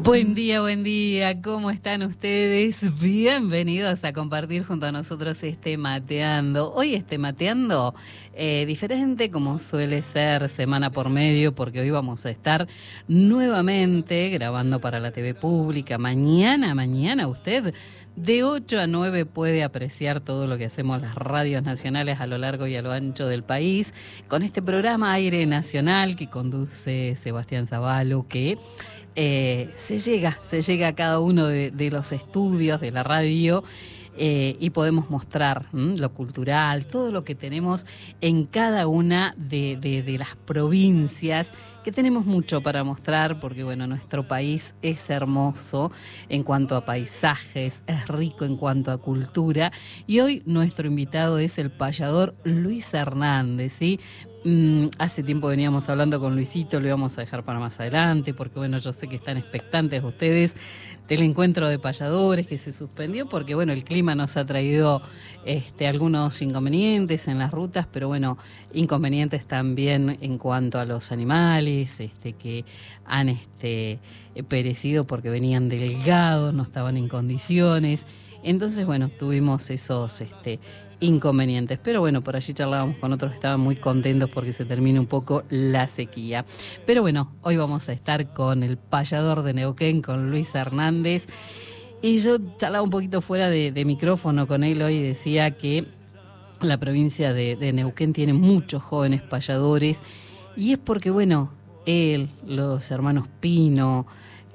buen día, ¿cómo están ustedes? Bienvenidos a compartir junto a nosotros Mateando. Hoy Mateando diferente como suele ser semana por medio, porque hoy vamos a estar nuevamente grabando para la TV pública. Mañana usted de 8 a 9 puede apreciar todo lo que hacemos las radios nacionales a lo largo y a lo ancho del país, con este programa Aire Nacional que conduce Sebastián Zavalo, que se llega a cada uno de los estudios de la radio y podemos mostrar lo cultural, todo lo que tenemos en cada una de las provincias, que tenemos mucho para mostrar porque bueno, nuestro país es hermoso en cuanto a paisajes, es rico en cuanto a cultura, y hoy nuestro invitado es el payador Luis Hernández, ¿sí? Hace tiempo veníamos hablando con Luisito, lo íbamos a dejar para más adelante, porque bueno, yo sé que están expectantes ustedes del encuentro de payadores que se suspendió, porque bueno, el clima nos ha traído algunos inconvenientes en las rutas, pero bueno, inconvenientes también en cuanto a los animales que han perecido porque venían delgados, no estaban en condiciones. Entonces bueno, tuvimos esos inconvenientes, pero bueno, por allí charlábamos con otros que estaban muy contentos porque se termina un poco la sequía. Pero bueno, hoy vamos a estar con el payador de Neuquén, con Luis Hernández, y yo charlaba un poquito fuera de micrófono con él hoy y decía que la provincia de Neuquén tiene muchos jóvenes payadores, y es porque bueno, él, los hermanos Pino,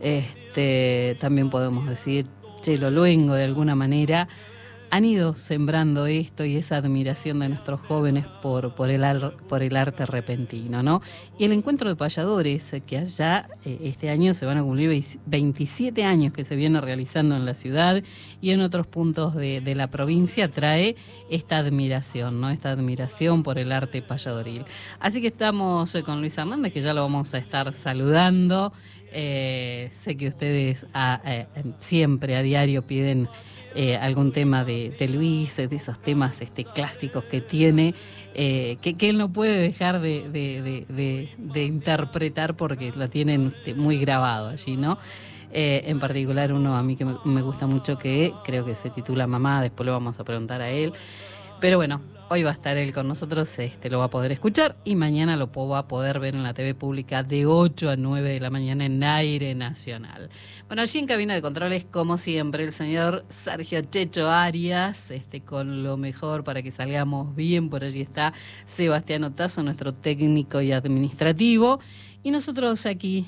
también podemos decir Chelo Luengo de alguna manera, han ido sembrando esto y esa admiración de nuestros jóvenes por el arte repentino, ¿no? Y el encuentro de payadores, que allá este año se van a cumplir 27 años que se viene realizando en la ciudad y en otros puntos de la provincia, trae esta admiración, ¿no? Esta admiración por el arte payadoril. Así que estamos con Luis Hernández, que ya lo vamos a estar saludando. Sé que ustedes siempre a diario piden algún tema de Luis, de esos temas clásicos que tiene, que él no puede dejar de interpretar porque lo tienen muy grabado allí, ¿no? En particular uno a mí que me gusta mucho, que creo que se titula Mamá, después lo vamos a preguntar a él. Pero bueno, hoy va a estar él con nosotros, lo va a poder escuchar, y mañana lo va a poder ver en la TV pública de 8 a 9 de la mañana en Aire Nacional. Bueno, allí en cabina de controles, como siempre, el señor Sergio Checho Arias, con lo mejor para que salgamos bien. Por allí está Sebastián Otazo, nuestro técnico y administrativo, y nosotros aquí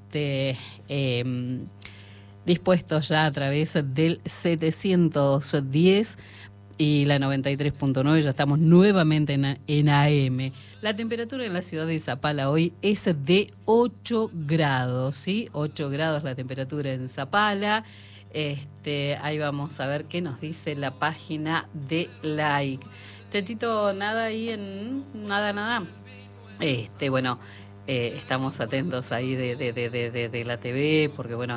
dispuestos ya a través del 710 y la 93.9, ya estamos nuevamente en AM. La temperatura en la ciudad de Zapala hoy es de 8 grados, ¿sí? 8 grados la temperatura en Zapala. Ahí vamos a ver qué nos dice la página de Like. Chachito, nada ahí en... Nada. Bueno, estamos atentos ahí de la TV, porque bueno,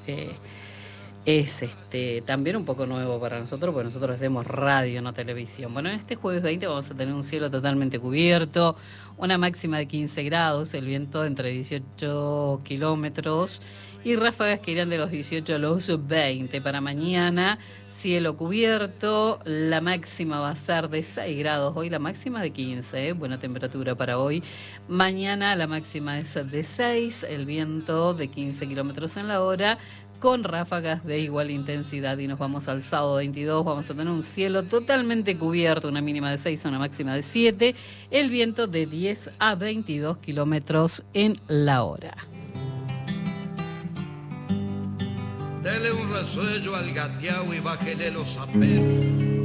es también un poco nuevo para nosotros, porque nosotros hacemos radio, no televisión. Bueno, en este jueves 20 vamos a tener un cielo totalmente cubierto, una máxima de 15 grados, el viento entre 18 kilómetros y ráfagas que irán de los 18 a los 20. Para mañana, cielo cubierto, la máxima va a ser de 6 grados, hoy la máxima de 15, buena temperatura para hoy. Mañana la máxima es de 6, el viento de 15 kilómetros en la hora, con ráfagas de igual intensidad, y nos vamos al sábado 22, vamos a tener un cielo totalmente cubierto, una mínima de 6, una máxima de 7, el viento de 10 a 22 kilómetros en la hora. Dele un resuello al gateao y bájele los aperos.